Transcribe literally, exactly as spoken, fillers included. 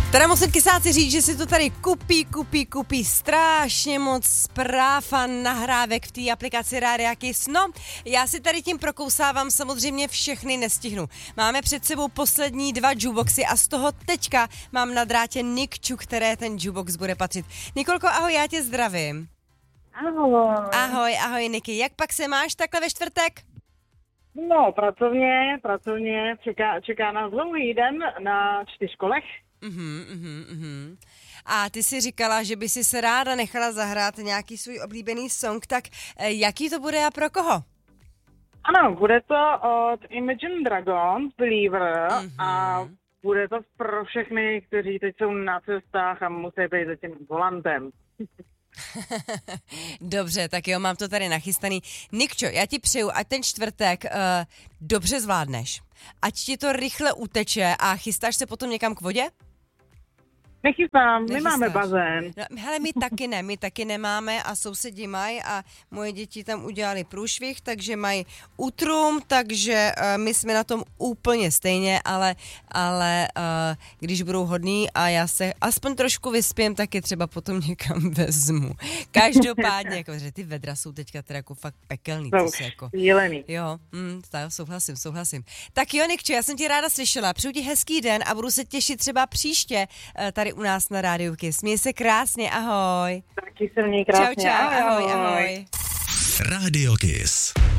Teda musím kysáci říct, že si to tady kupí, kupí, kupí strašně moc zpráv a nahrávek v té aplikaci Rádia Kiss. No, já si tady tím prokousávám, samozřejmě všechny nestihnu. Máme před sebou poslední dva jukeboxy a z toho teďka mám na drátě Nikču, které ten jukebox bude patřit. Nikolko, ahoj, já tě zdravím. Ahoj. Ahoj, ahoj Niky, jak pak se máš takhle ve čtvrtek? No, pracovně, pracovně, čeká, čeká nás dlouhý den na čtyřkolech. Uhum, uhum, uhum. A ty si říkala, že by si se ráda nechala zahrát nějaký svůj oblíbený song, tak jaký to bude a pro koho? Ano, bude to od Imagine Dragons, Believer, mm-hmm. a bude to pro všechny, kteří teď jsou na cestách a musí být za tím volantem. Dobře, tak jo, mám to tady nachystaný. Nikčo, já ti přeju, ať ten čtvrtek uh, dobře zvládneš. Ať ti to rychle uteče a chystáš se potom někam k vodě? Nechystám, my máme bazén. No, hele, my taky ne, my taky nemáme a sousedi mají a moje děti tam udělali průšvih, takže mají útrum, takže uh, my jsme na tom úplně stejně, ale, ale uh, když budou hodný a já se aspoň trošku vyspím, tak je třeba potom někam vezmu. Každopádně, jako, že ty vedra jsou teďka teda jako fakt pekelný. To se jako, šílený. Jo, mm, tak, souhlasím, souhlasím. Tak jo, Nikčo, já jsem ti ráda slyšela, přeju ti hezký den a budu se těšit třeba příště uh, tady u nás na Rádiu Kiss. Měj se krásně, ahoj. Taky se měj krásně. Čau, čau, ahoj, ahoj. Rádio Kiss.